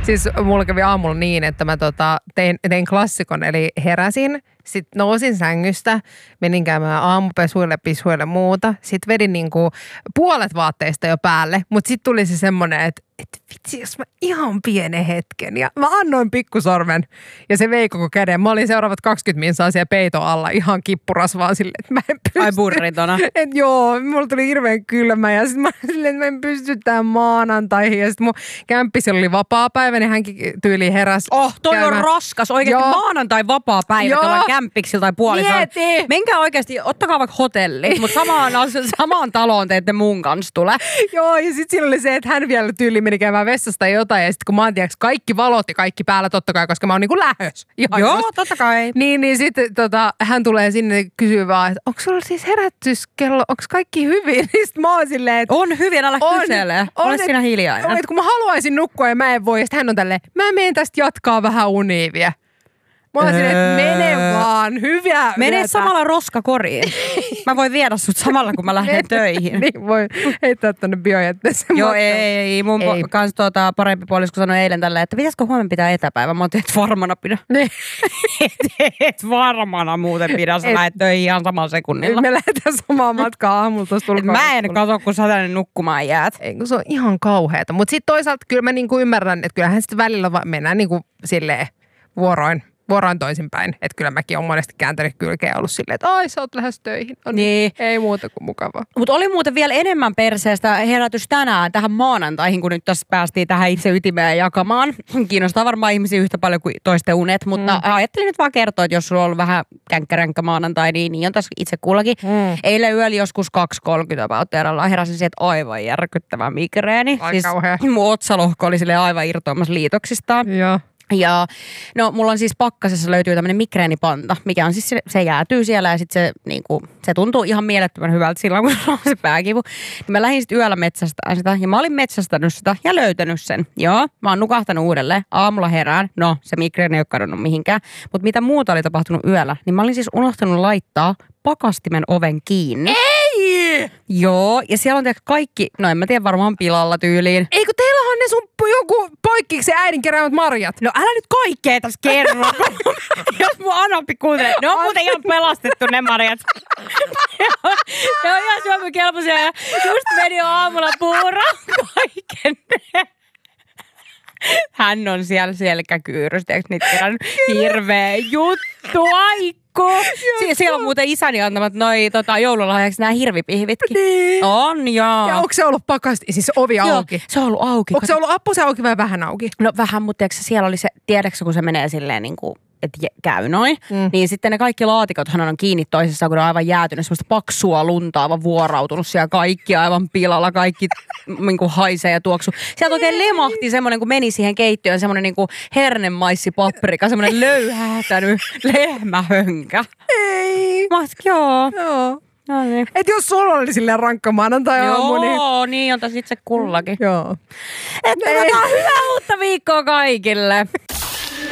Siis mulla kävi aamulla niin, että mä tein klassikon, eli heräsin, sitten nousin sängystä, menin käymään aamupesuille, pisuille muuta. Sitten vedin niinku puolet vaatteista jo päälle, mutta sitten tuli se semmoinen, että vitsi, jos mä ihan pienen hetken. Ja mä annoin pikkusormen ja se vei koko käden. Mä olin seuraavat 20 minsaa siellä peiton alla ihan kippurasvaan silleen, että mä en pysty. Ai burritona. Et joo, mulla tuli hirveän kylmä ja sitten mä silleen, että mä en pysty tähän maanantaihin. Ja sitten mun kämpisellä oli vapaa-päivä, niin hänkin tyyliin heräsi. Toi käymään. On raskas. Oikeasti maanantai vapaa-päivä tuolla kämppiksiltä tai puolisolla. Mieti! Menkää oikeasti, ottakaa vaikka hotelli, mutta samaan taloon te ette mun kanssa tule. Joo, ja sitten siinä oli se, että hän vielä tyyliin meni käymään vessasta tai jotain, ja sitten kun mä oon tiiäks, kaikki valot ja kaikki päällä totta kai, koska mä oon niinku lähös. Joo, totta kai. Niin sitten hän tulee sinne ja kysyy vaan, että onko sulla siis herätyskello, onko kaikki hyvin? Niin sitten mä oon silleen, että on hyvin, älä kysele. Ole siinä hiljainen. Että kun mä haluaisin nukkua ja mä en voi, ja sitten hän on tälleen, mä menen tästä jatkaa vähän uniivia. Mä oon silleen, että mene vaan, hyvää mene yötä. Samalla roskakoriin. Mä voin viedä sut samalla, kun mä lähden töihin. Niin, voi heittää tonne biojätteeseen. Joo, ei. Mun kans parempi puolisko sanoi eilen tälleen, että pitäisikö huomenna pitää etäpäivä? Mä oon, että et varmana pidä. et varmana muuten pidä, sä lähet töihin ihan samalla sekunnilla. Me lähdetään samaa matkaa aamulla tuosta ulkoa. Mä en katso, kun sä tänne nukkumaan jäät. Ei, kun se on ihan kauheata. Mutta sitten toisaalta kyllä mä niinku ymmärrän, että kyllähän sitten välillä mennään niinku silleen vuoroin toisinpäin. Että kyllä mäkin olen monesti kääntänyt kylkeä ja ollut silleen, että ai sä oot lähes töihin. No niin. Ei muuta kuin mukavaa. Mutta oli muuten vielä enemmän perseestä herätys tänään tähän maanantaihin, kun nyt tässä päästiin tähän itse ytimeen jakamaan. Kiinnostaa varmaan ihmisiä yhtä paljon kuin toisten unet, mutta ajattelin nyt vaan kertoa, että jos sulla on ollut vähän känkkäränkkä maanantai, niin on tässä itse kullakin. Eilen yöllä joskus 2.30 about heräsin siihen, että aivan järkyttävä migreeni. Ai kauhea. Mun otsalohko oli silleen aivan irtoamassa liitoksistaan. Joo. Ja no mulla on siis pakkasessa löytyy tämmöinen migreenipanta, mikä on siis se jäätyy siellä ja sitten se tuntuu ihan mielettömän hyvältä silloin, kun on se pääkivu. Niin mä lähdin sitten yöllä metsästään sitä ja mä olin metsästänyt sitä ja löytänyt sen. Joo, mä oon nukahtanut uudelleen. Aamulla herään. No, se migreeni ei ole kadonnut mihinkään. Mutta mitä muuta oli tapahtunut yöllä, niin mä olin siis unohtanut laittaa pakastimen oven kiinni. Ei! Joo, ja siellä on kaikki, no en mä tiedä, varmaan pilalla tyyliin. Eikö teillä on ne sun joku poikkiksi äidin keräämät marjat? No älä nyt kaikkea tässä kerro. Jos mun Anoppi kuuntelee, ne on muuten ihan pelastettu ne marjat. Ne on ihan syömykelpoisia ja just meni jo aamulla puuraan kaiken. Hän on siellä selkäkyyrystä, eikö niitä kerännyt? Hirveä juttu, aikku. Siellä on muuten isäni antamat noi joululahjaksi nämä hirvipihvitkin. Niin. On, joo. Ja onko se ollut siis ovi auki? Joo, se on ollut auki. Onko se ollut apposen auki vai vähän auki? No vähän, mutta siellä oli se, tiedätkö kun se menee silleen niin kuin, että käy noin, niin sitten ne kaikki laatikothan on kiinni toisessaan, kun ne on aivan jäätynyt, semmoista paksua lunta aivan vuorautunut siellä, kaikki aivan pilalla, kaikki niin kuin haisee ja tuoksu. Sieltä oikein lemahti semmoinen, kun meni siihen keittiöön, semmoinen niin kuin hernemaisspaprika, semmoinen löyhähtänyt lehmähönkä. Ei. Joo. No niin. Et jos sulla oli silleen rankka maanantai-aamu, niin... Joo, niin on tässä itse kullakin. Joo. Että hyvää uutta viikkoa kaikille.